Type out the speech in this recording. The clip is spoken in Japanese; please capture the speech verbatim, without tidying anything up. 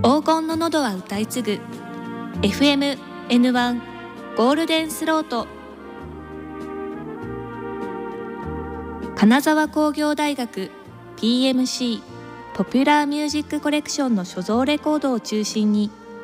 黄金の喉は歌い継ぐ エフエムエヌワン ゴールデンスロート。金沢工業大学 ピーエムシー ポピュラーミュージックコレクションの所蔵レコードを中心に